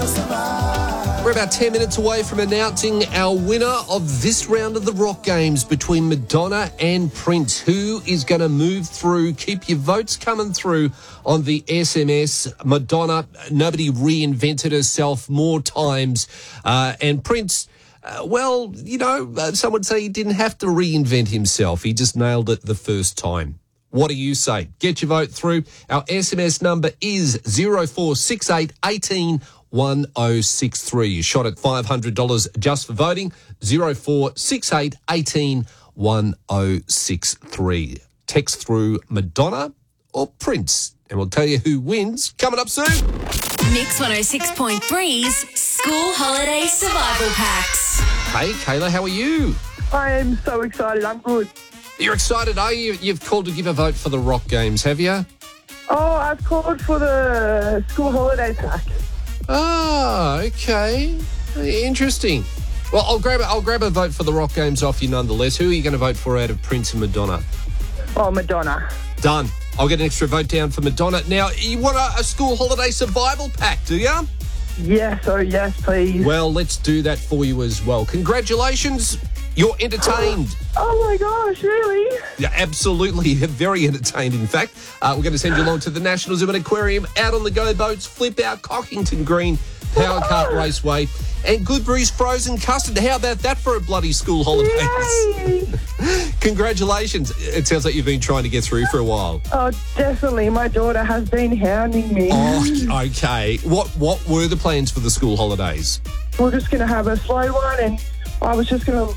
We're about 10 minutes away from announcing our winner of this round of the Rock Games between Madonna and Prince. Who is going to move through? Keep your votes coming through on the SMS. Madonna, nobody reinvented herself more times. And Prince, some would say he didn't have to reinvent himself. He just nailed it the first time. What do you say? Get your vote through. Our SMS number is 0468 18 1063. You shot at $500 just for voting. 0468 18 1063. Text through Madonna or Prince, and we'll tell you who wins coming up soon. Mix 106.3's School Holiday Survival Packs. Hey, Kayla, how are you? I am so excited. I'm good. You're excited, are you? You've called to give a vote for the Rock Games, have you? Oh, I've called for the school holiday pack. Ah, okay. Interesting. Well, I'll grab a vote for the Rock Games off you nonetheless. Who are you going to vote for out of Prince and Madonna? Oh, Madonna. Done. I'll get an extra vote down for Madonna. Now, you want a school holiday survival pack, do you? Yes, yes, please. Well, let's do that for you as well. Congratulations. You're entertained. Oh, my gosh, really? Yeah, absolutely. Very entertained, in fact. We're going to send you along to the National Zoo and Aquarium, out on the go boats, Flip Out, Cockington Green, Power Kart Raceway, and Goodberry's Frozen Custard. How about that for a bloody school holiday? Yay! Congratulations. It sounds like you've been trying to get through for a while. Oh, definitely. My daughter has been hounding me. Oh, okay. What were the plans for the school holidays? We're just going to have a slow one, and I was just going to